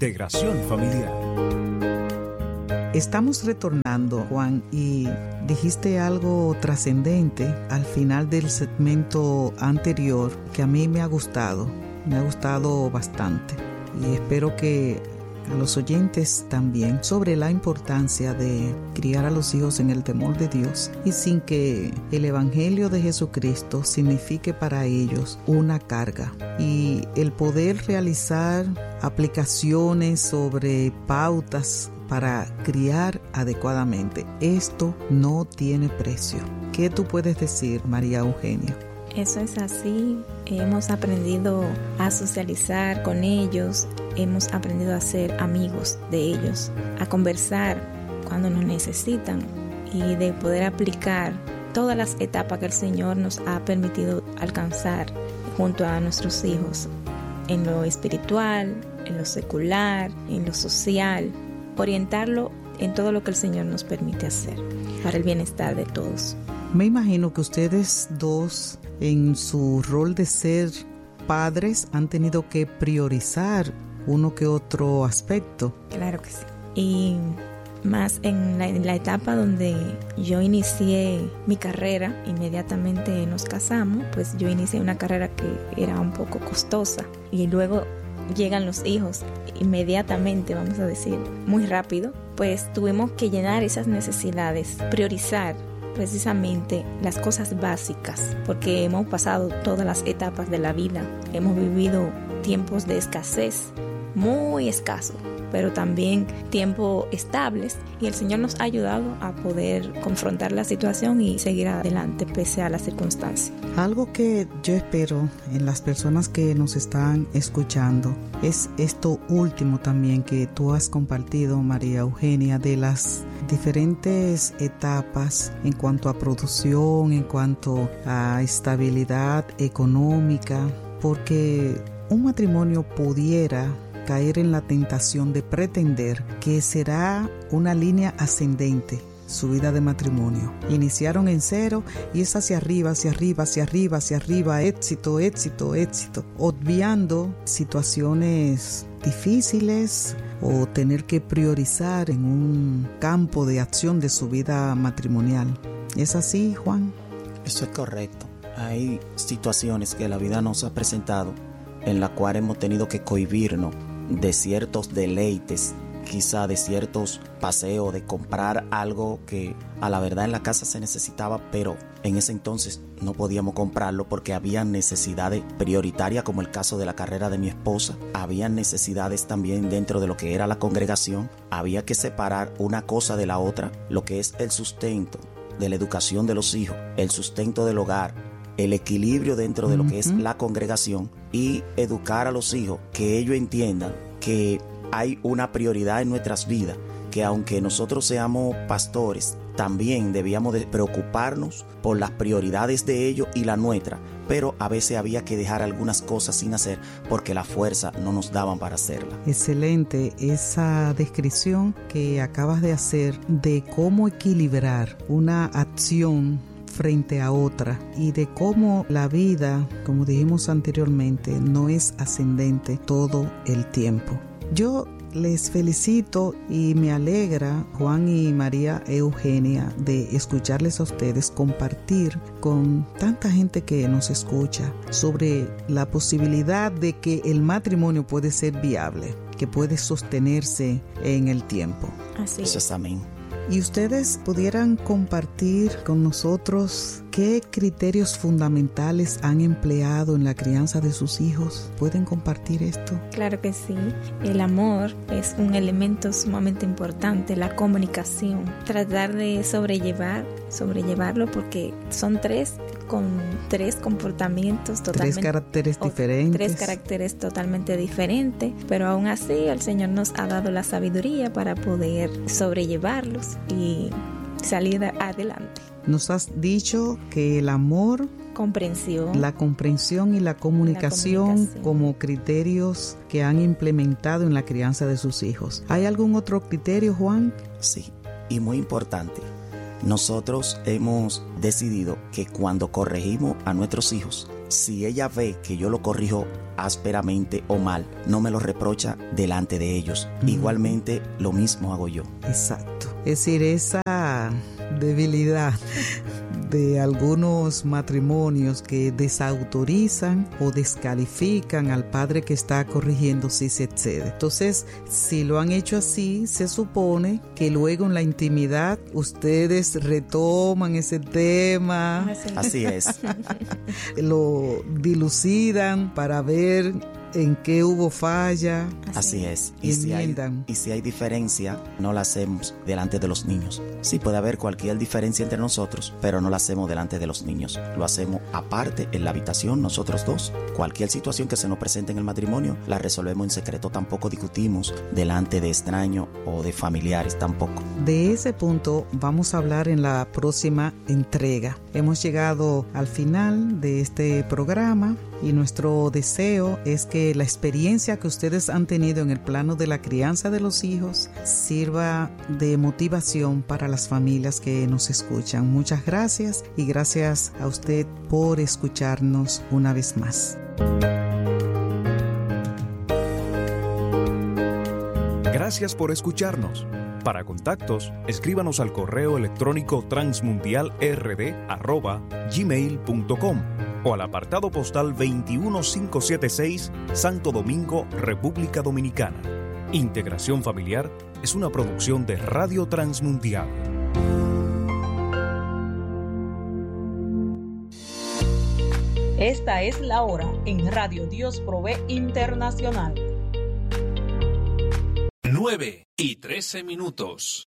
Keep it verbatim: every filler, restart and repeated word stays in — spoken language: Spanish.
Integración Familiar. Estamos retornando, Juan, y dijiste algo trascendente al final del segmento anterior que a mí me ha gustado, me ha gustado bastante y espero que a los oyentes también, sobre la importancia de criar a los hijos en el temor de Dios y sin que el Evangelio de Jesucristo signifique para ellos una carga, y el poder realizar aplicaciones sobre pautas para criar adecuadamente. Esto no tiene precio. ¿Qué tú puedes decir, María Eugenia? Eso es así. Hemos aprendido a socializar con ellos, hemos aprendido a ser amigos de ellos, a conversar cuando nos necesitan y de poder aplicar todas las etapas que el Señor nos ha permitido alcanzar junto a nuestros hijos, en lo espiritual, en lo secular, en lo social, orientarlo en todo lo que el Señor nos permite hacer para el bienestar de todos. Me imagino que ustedes dos, en su rol de ser padres, han tenido que priorizar uno que otro aspecto. Claro que sí. Y más en la, en la etapa donde yo inicié mi carrera, inmediatamente nos casamos, pues yo inicié una carrera que era un poco costosa y luego llegan los hijos inmediatamente, vamos a decir, muy rápido, pues tuvimos que llenar esas necesidades, priorizar precisamente las cosas básicas, porque hemos pasado todas las etapas de la vida, hemos vivido tiempos de escasez, muy escasos, pero también tiempos estables, y el Señor nos ha ayudado a poder confrontar la situación y seguir adelante pese a las circunstancias. Algo que yo espero en las personas que nos están escuchando es esto último también que tú has compartido, María Eugenia, de las diferentes etapas en cuanto a producción, en cuanto a estabilidad económica, porque un matrimonio pudiera caer en la tentación de pretender que será una línea ascendente su vida de matrimonio. Iniciaron en cero y es hacia arriba, hacia arriba, hacia arriba, hacia arriba, éxito, éxito, éxito, obviando situaciones difíciles o tener que priorizar en un campo de acción de su vida matrimonial. ¿Es así, Juan? Eso es correcto. Hay situaciones que la vida nos ha presentado en la cual hemos tenido que cohibirnos de ciertos deleites, quizá de ciertos paseos, de comprar algo que a la verdad en la casa se necesitaba, pero en ese entonces no podíamos comprarlo porque había necesidades prioritarias, como el caso de la carrera de mi esposa. Había necesidades también dentro de lo que era la congregación. Había que separar una cosa de la otra, lo que es el sustento de la educación de los hijos, el sustento del hogar, el equilibrio dentro de lo que es la congregación, y educar a los hijos, que ellos entiendan que hay una prioridad en nuestras vidas, que aunque nosotros seamos pastores, también debíamos de preocuparnos por las prioridades de ellos y la nuestra, pero a veces había que dejar algunas cosas sin hacer porque la fuerza no nos daban para hacerla. Excelente esa descripción que acabas de hacer de cómo equilibrar una acción frente a otra y de cómo la vida, como dijimos anteriormente, no es ascendente todo el tiempo. Yo les felicito y me alegra, Juan y María Eugenia, de escucharles a ustedes compartir con tanta gente que nos escucha sobre la posibilidad de que el matrimonio puede ser viable, que puede sostenerse en el tiempo. Así es. Eso es amén. Y ustedes pudieran compartir con nosotros qué criterios fundamentales han empleado en la crianza de sus hijos. ¿Pueden compartir esto? Claro que sí. El amor es un elemento sumamente importante, la comunicación. Tratar de sobrellevar, sobrellevarlo porque son tres con tres comportamientos totalmente... Tres caracteres diferentes. Tres caracteres totalmente diferentes, pero aún así el Señor nos ha dado la sabiduría para poder sobrellevarlos y salir adelante. Nos has dicho que el amor, comprensión, la comprensión y la comunicación, la comunicación como criterios que han implementado en la crianza de sus hijos. ¿Hay algún otro criterio, Juan? Sí, y muy importante. Nosotros hemos decidido que cuando corregimos a nuestros hijos, si ella ve que yo lo corrijo ásperamente o mal, no me lo reprocha delante de ellos. Mm. Igualmente, lo mismo hago yo. Exacto. Es decir, esa debilidad de algunos matrimonios que desautorizan o descalifican al padre que está corrigiendo si se excede. Entonces, si lo han hecho así, se supone que luego en la intimidad ustedes retoman ese tema. Así es. Lo dilucidan para ver en qué hubo falla. Así es. Y si, hay, y si hay diferencia, no la hacemos delante de los niños. Sí puede haber cualquier diferencia entre nosotros, pero no la hacemos delante de los niños. Lo hacemos aparte, en la habitación, nosotros dos. Cualquier situación que se nos presente en el matrimonio, la resolvemos en secreto. Tampoco discutimos delante de extraños o de familiares, tampoco. De ese punto vamos a hablar en la próxima entrega. Hemos llegado al final de este programa y nuestro deseo es que la experiencia que ustedes han tenido en el plano de la crianza de los hijos sirva de motivación para las familias que nos escuchan. Muchas gracias y gracias a usted por escucharnos una vez más. Gracias por escucharnos. Para contactos, escríbanos al correo electrónico transmundialrd arroba gmail punto com o al apartado postal veintiuno mil quinientos setenta y seis, Santo Domingo, República Dominicana. Integración Familiar es una producción de Radio Transmundial. Esta es la hora en Radio Dios Provee Internacional. nueve y trece minutos.